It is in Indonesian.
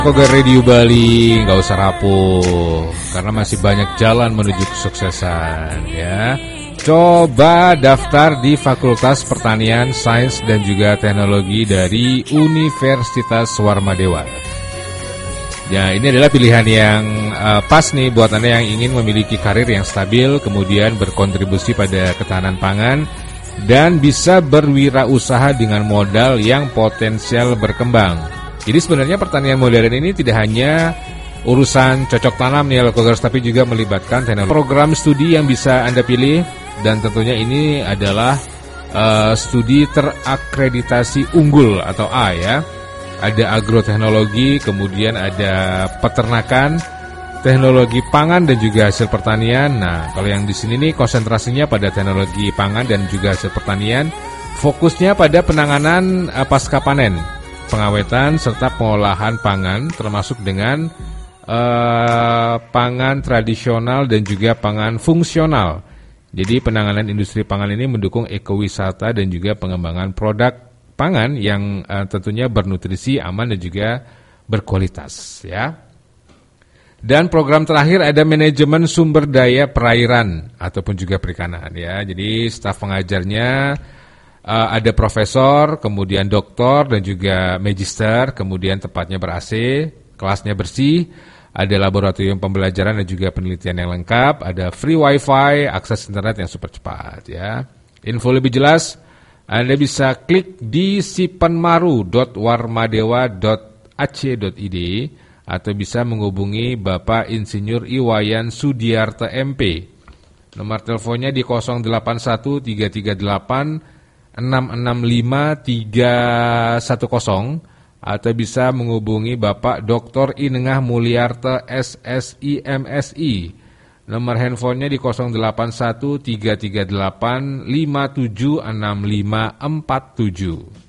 Kogar Radio Bali, nggak usah rapuh, karena masih banyak jalan menuju kesuksesan ya. Coba daftar di Fakultas Pertanian, Sains dan juga Teknologi dari Universitas Warmadewa. Ya, ini adalah pilihan yang pas nih buat Anda yang ingin memiliki karir yang stabil, kemudian berkontribusi pada ketahanan pangan, dan bisa berwirausaha dengan modal yang potensial berkembang. Jadi sebenarnya pertanian modern ini tidak hanya urusan cocok tanam nih Lokogers, tapi juga melibatkan teknologi. Program studi yang bisa Anda pilih, dan tentunya ini adalah studi terakreditasi unggul atau A ya. Ada agroteknologi, kemudian ada peternakan, teknologi pangan dan juga hasil pertanian. Nah, kalau yang di sini nih konsentrasinya pada teknologi pangan dan juga hasil pertanian, fokusnya pada penanganan pasca panen, pengawetan serta pengolahan pangan, termasuk dengan pangan tradisional dan juga pangan fungsional. Jadi penanganan industri pangan ini mendukung ekowisata dan juga pengembangan produk pangan yang tentunya bernutrisi, aman dan juga berkualitas ya. Dan program terakhir ada manajemen sumber daya perairan ataupun juga perikanan ya. Jadi staf pengajarnya ada profesor, kemudian doktor dan juga magister, kemudian tempatnya ber-AC, kelasnya bersih, ada laboratorium pembelajaran dan juga penelitian yang lengkap, ada free wifi, akses internet yang super cepat ya. Info lebih jelas Anda bisa klik di sipanmaru.warmadewa.ac.id atau bisa menghubungi Bapak Insinyur Iwayan Sudiarto MP. Nomor teleponnya di 081 338 665 310 atau bisa menghubungi Bapak Dr. Inengah Mulyarto SSI MSI. Nomor handphonenya di 081 338 576547.